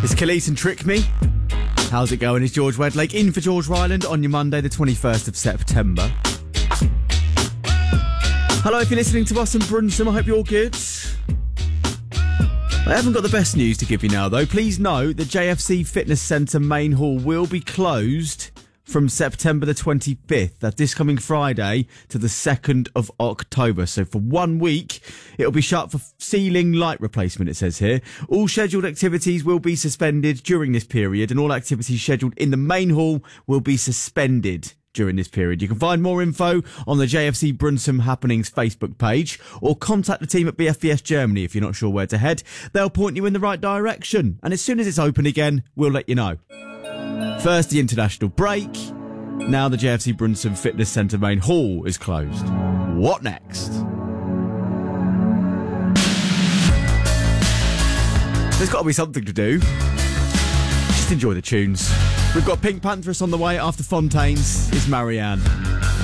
It's Khalees and Trick Me. How's it going? It's George Wedlake in for George Ryland on your Monday, the 21st of September. Hello, if you're listening to us in Brunsum, I hope you're good. I haven't got the best news to give you now, though. Please note the JFC Fitness Centre main hall will be closed from September the 25th. That's this coming Friday to the 2nd of October. So for 1 week, it'll be shut for ceiling light replacement, it says here. All scheduled activities will be suspended during this period, and all activities scheduled in the main hall will be suspended during this period. You can find more info on the JFC Brunsum Happenings Facebook page, or contact the team at BFBS Germany if you're not sure where to head. They'll point you in the right direction, and as soon as it's open again, we'll let you know. First, the international break. Now the JFC Brunsum Fitness Centre main hall is closed. What next? There's got to be something to do. Just enjoy the tunes. We've got Pink Pantheress on the way after Fontaines. It's Marianne.